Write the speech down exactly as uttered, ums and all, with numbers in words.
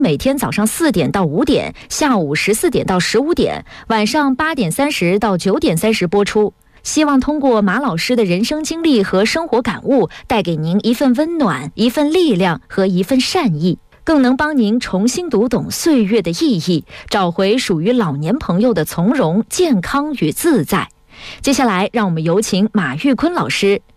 每天早上四点到五点，下午十四点到十五点，晚上八点三十到九点三十播出。希望通过马老师的人生经历和生活感悟，带给您一份温暖、一份力量和一份善意，更能帮您重新读懂岁月的意义，找回属于老年朋友的从容、健康与自在。接下来，让我们有请马玉坤老师